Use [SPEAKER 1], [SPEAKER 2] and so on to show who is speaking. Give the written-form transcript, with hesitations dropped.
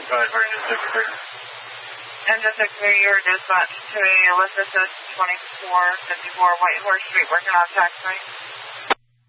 [SPEAKER 1] 5 for Engine 63.
[SPEAKER 2] Engine 63, you were dispatched to Ulysses 2454 White Horse Street, working on taxiway.